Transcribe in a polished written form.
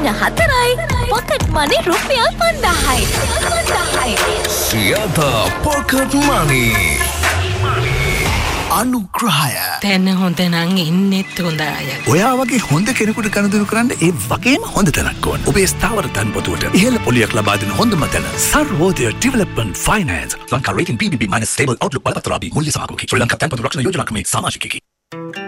ප්‍රශ්න 4යි. පොකට් මනි රුපියල් 5000යි. සියත පොකට් මනි. අනුග්‍රහය. තැන හොඳ නම් ඉන්නෙත් හොඳ අය. ඔයා වගේ හොඳ කෙනෙකුට කනදු කරන්න ඒ වගේම හොඳ තැනක් ඕන. ඔබේ ස්ථාවර ධනපොතුවට ඉහළ පොලියක් ලබා දෙන හොඳම තැන Sarvodaya development finance. Lanka rating BBB- stable Outlook බලපත්‍රාදී මුල්‍ය සමාගමකි. ශ්‍රී ලංකා ධනපොතු රක්ෂණ යෝජනා ක්‍රමේ සමාජිකයෙකි.